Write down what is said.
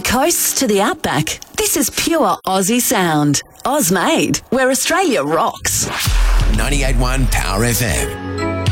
coasts to the outback, this is pure Aussie sound. Oz made, where Australia rocks. 98.1 Power FM.